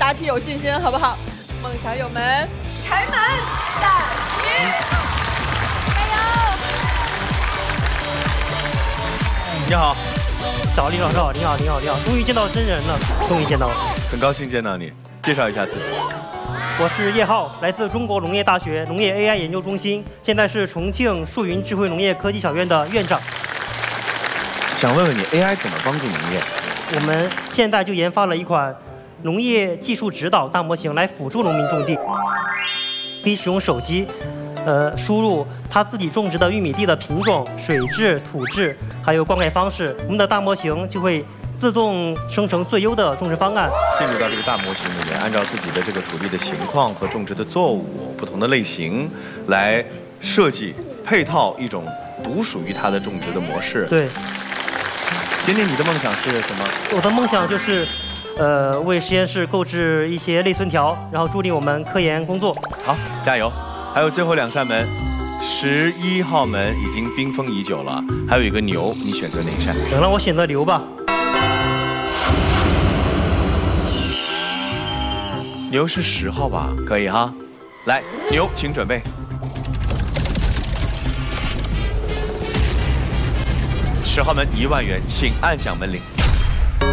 答题有信心，好不好？梦想友们，开门大吉！加油！ 你好， 早，李老师好，你好，终于见到真人了，终于见到了。 很高兴见到你，介绍一下自己。 我是叶浩，来自中国农业大学农业 AI 研究中心，现在是重庆树云智慧农业科技小院的院长。 想问问你 ，AI 怎么帮助农业？ 我们现在就研发了一款农业技术指导大模型，来辅助农民种地。可以使用手机，输入他自己种植的玉米地的品种、水质、土质，还有灌溉方式，我们的大模型就会自动生成最优的种植方案。 进入到这个大模型里面，按照自己的这个土地的情况和种植的作物不同的类型，来设计配套一种独属于它的种植的模式。 对。 今天你的梦想是什么？ 我的梦想就是，为实验室购置一些类存条，然后助力我们科研工作。 好，加油！还有最后2扇门，11号门已经冰封已久了，还有一个牛，你选择哪一扇？ 让我选择牛吧。 牛是10号吧？可以哈。来，牛，请准备。10号门1万元，请按响门铃。